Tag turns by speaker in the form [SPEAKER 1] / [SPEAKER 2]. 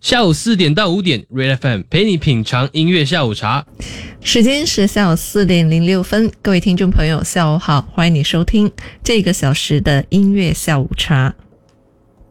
[SPEAKER 1] 下午4点到5点 Red FM 陪你品尝音乐下午茶。
[SPEAKER 2] 时间是下午4点06分，各位听众朋友下午好，欢迎你收听这个小时的音乐下午茶。